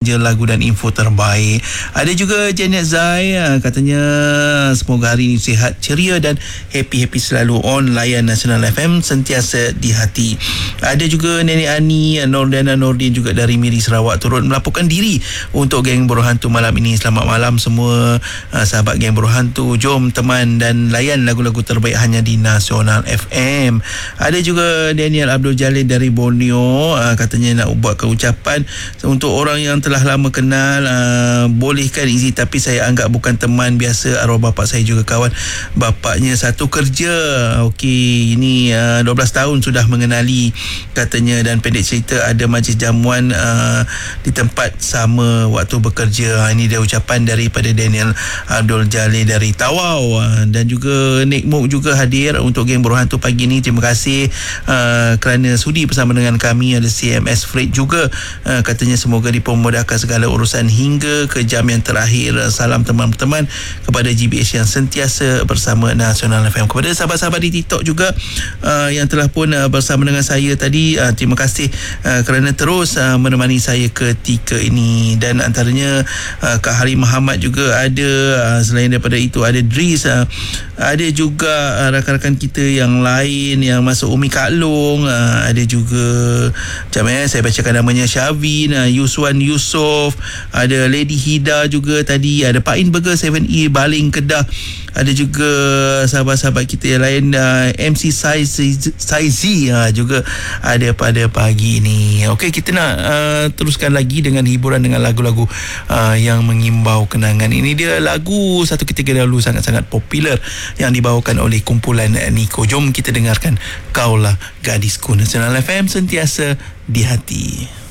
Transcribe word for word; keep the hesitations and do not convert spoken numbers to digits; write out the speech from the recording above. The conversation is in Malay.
je lagu dan info terbaik. Ada juga Janet Zai, katanya semoga hari ini sihat, ceria dan happy-happy selalu on layan Nasional F M sentiasa di hati. Ada juga Nenek Ani Nordana Nordin juga dari Miri Sarawak turut melaporkan diri untuk geng Buruh Hantu malam ini. Selamat malam semua uh, sahabat geng Buruh Hantu, jom teman dan layan lagu-lagu terbaik hanya di Nasional F M. Ada juga Daniel Abdul Jalil dari Borneo, uh, katanya nak buat keucapan untuk orang yang telah lama kenal, uh, bolehkan izin tapi saya anggap bukan teman biasa, arwah bapa saya juga kawan, bapaknya satu kerja. Okey, ini uh, dua belas tahun sudah mengenali katanya, dan pendek cerita ada majlis jamuan uh, di tempat sama waktu bekerja. Ini dia ucapan daripada Daniel Abdul Jalil dari Tawau. Uh, dan juga Nick Mok juga hadir untuk geng Buruh Hantu pagi ni. Terima kasih uh, kerana sudi bersama dengan kami. Ada C M S Freight juga, uh, katanya semoga dipermudahkan segala urusan hingga ke jam yang terakhir. Salam teman-teman kepada G B H yang sentiasa bersama Nasional F M. Kepada sahabat-sahabat di TikTok juga uh, yang telah pun uh, bersama dengan saya tadi, uh, terima kasih uh, kerana terus uh, menemani saya ketika ini. Dan antaranya uh, Kak Hari Muhammad juga ada, uh, selain daripada itu ada Dris, uh, ada juga uh, rakan-rakan kita yang lain yang masuk, Umi Kak Long, uh, ada juga macam eh saya bacakan namanya, Syavin, uh, Yuswan Yusof, ada Lady Hida juga tadi, ada Pak In Burger tujuh E Baling Kedah, ada juga sahabat-sahabat kita yang lain, uh, M C Saizi uh, juga ada pada pagi ni. Okey, kita nak uh, teruskan lagi dengan hiburan dengan lagu-lagu uh, yang mengimbau kenangan. Ini dia lagu satu ketika dahulu sangat-sangat popular yang dibawakan oleh kumpulan Niko. Jom kita dengarkan Kaulah Gadisku. Nasional F M sentiasa di hati.